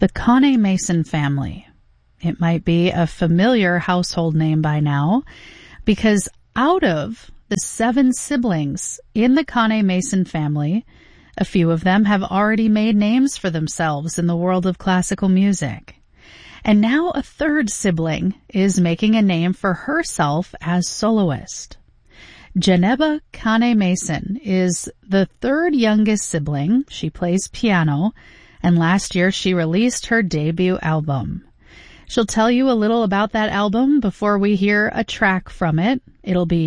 The Kane Mason family. It might be a familiar household name by now, because out of the 7 siblings in the Kane Mason family, a few of them have already made names for themselves in the world of classical music. And now a 3rd sibling is making a name for herself as soloist. Geneba Kane Mason is the 3rd youngest sibling. She plays piano, and last year she released her debut album. She'll tell you a little about that album before we hear a track from it. It'll be